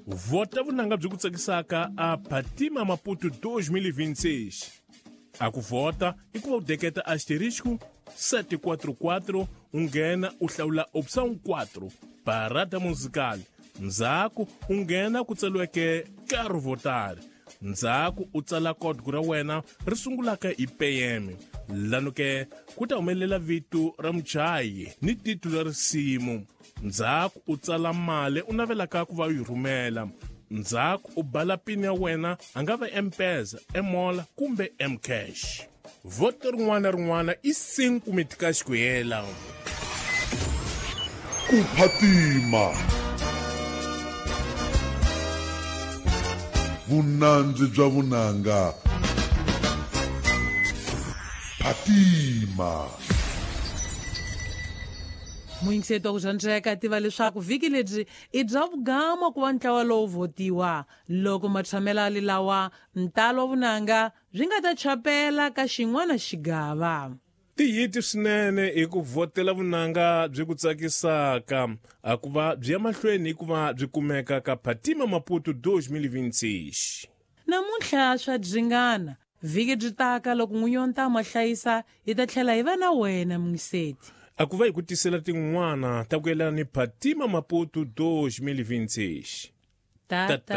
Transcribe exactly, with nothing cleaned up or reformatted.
Vota vunanga byi ku tsakisaka a Patima Maputo dois mil e vinte e seis. A ku vota i ku va u deketa asterisco sete quatro quatro, u nghena u hlawula opção quatro, parada musical. Ndzhaku u nghena ku tsaliweke quero votar. Ndzhaku u tsala código ra wena ri sungulaka hi P M. Lano ke ku ta humelela vito ra muchayi ni titulu ra risimu. Ndzhaku u tsala mali u navelaka ku va u yi rhumela. Ndzhaku u bala pin ya wena a nga va M-Pesa, M-Mola kumbe M-Cash. Voto rin'wana rin'wana i cinco mitikaxi ku hela. Ku Patima, vunandzi bya vunanga. Patima. Muingiseti wa ku xandzeka tiva leswaku vhiki lebyi i bya vugama ku va ntlawa lowu votiwa loko matshamelali lawa ntalo wa vunanga byi nga ta chapela ka xin'wana xigava. Tihiti swinene hi ku votela vunanga byi ku tsakisaka a ku va byi ya mahlweni hi ku va byi kumeka ka Patima Maputo dois mil e vinte e seis. Namuntlha swa dzingana vhiki byi taka loko n'winyonta ma hlayisa hi ta tlhela hi va na wena mungiseti. A ku va hi ku tisela tin'wana ta ku yelana ni Patima Maputo dois mil e vinte e seis. Tata.